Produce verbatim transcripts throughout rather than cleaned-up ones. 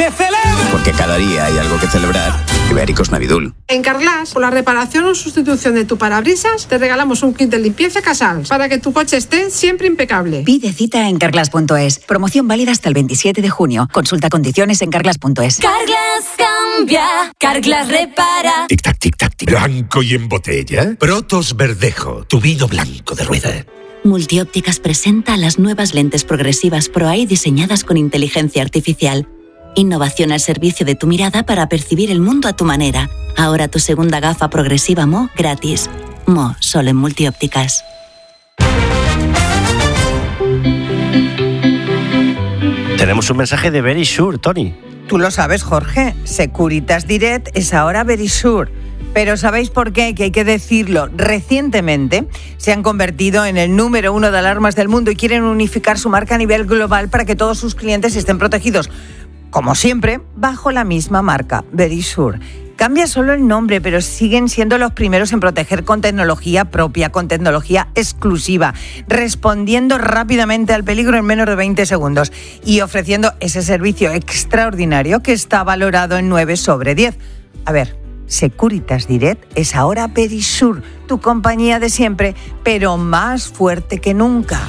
se celebra. Porque cada día hay algo que celebrar. Ibéricos Navidul. En Carglass, por la reparación o sustitución de tu parabrisas, te regalamos un kit de limpieza Casals para que tu coche esté siempre impecable. Pide cita en carglass punto es. Promoción válida hasta el veintisiete de junio. Consulta condiciones en carglass punto es. Carglass cambia, Carglass repara. Tic-tac, tic-tac, tic. Blanco y en botella. Protos Verdejo, tu vino blanco de rueda. Multiópticas presenta las nuevas lentes progresivas Pro Eye diseñadas con inteligencia artificial. Innovación al servicio de tu mirada para percibir el mundo a tu manera. Ahora tu segunda gafa progresiva M O gratis. M O, solo en Multiópticas. Tenemos un mensaje de Verisure, Tony. Tú lo sabes, Jorge. Securitas Direct es ahora Verisure. Pero ¿sabéis por qué? Que hay que decirlo. Recientemente se han convertido en el número uno de alarmas del mundo y quieren unificar su marca a nivel global para que todos sus clientes estén protegidos. Como siempre, bajo la misma marca, Verisure. Cambia solo el nombre, pero siguen siendo los primeros en proteger con tecnología propia, con tecnología exclusiva, respondiendo rápidamente al peligro en menos de veinte segundos y ofreciendo ese servicio extraordinario que está valorado en nueve sobre diez. A ver, Securitas Direct es ahora Verisure, tu compañía de siempre, pero más fuerte que nunca.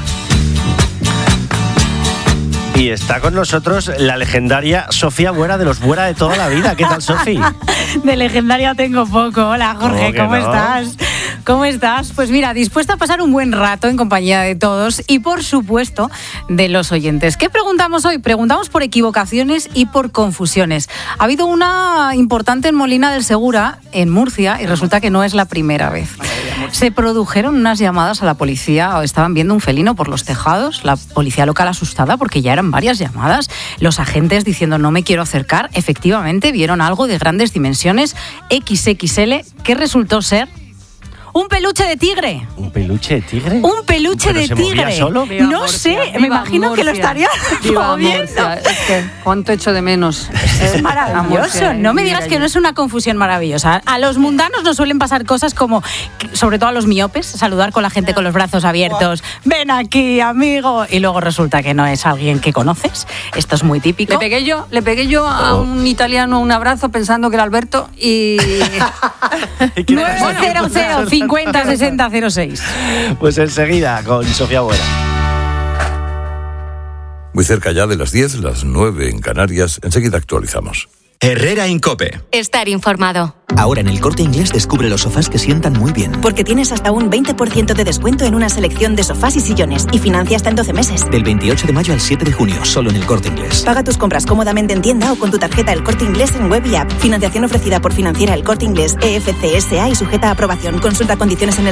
Y está con nosotros la legendaria Sofía Buera de los Buera de toda la vida. ¿Qué tal, Sofi? De legendaria tengo poco. Hola, Jorge, ¿cómo, ¿cómo no? estás? ¿Cómo estás? Pues mira, dispuesta a pasar un buen rato en compañía de todos y, por supuesto, de los oyentes. ¿Qué preguntamos hoy? Preguntamos por equivocaciones y por confusiones. Ha habido una importante en Molina del Segura, en Murcia, y resulta que no es la primera vez. Se produjeron unas llamadas a la policía, estaban viendo un felino por los tejados, la policía local asustada porque ya eran varias llamadas, los agentes diciendo no me quiero acercar, efectivamente vieron algo de grandes dimensiones, equis equis ele, que resultó ser un peluche de tigre. ¿Un peluche de tigre? Un peluche ¿Pero de se tigre. movía solo? Viva no Murcia, sé, me imagino Murcia. Que lo estaría Viva moviendo. Murcia. Es que cuánto echo de menos. Es maravilloso. No me digas que no es una confusión maravillosa. A los mundanos nos suelen pasar cosas como, sobre todo a los miopes, saludar con la gente con los brazos abiertos. Ven aquí, amigo. Y luego resulta que no es alguien que conoces. Esto es muy típico. Le pegué yo, le pegué yo a un italiano un abrazo pensando que era Alberto y... nueve cero cero cincuenta sesenta cero seis. Pues enseguida con Sofía Buera. Muy cerca ya de las diez, las nueve en Canarias. Enseguida actualizamos. Herrera Incope. Estar informado. Ahora en El Corte Inglés descubre los sofás que sientan muy bien. Porque tienes hasta un veinte por ciento de descuento en una selección de sofás y sillones y financia hasta en doce meses. Del veintiocho de mayo al siete de junio, solo en El Corte Inglés. Paga tus compras cómodamente en tienda o con tu tarjeta El Corte Inglés en web y app. Financiación ofrecida por Financiera El Corte Inglés, E F C S A y sujeta a aprobación. Consulta condiciones en el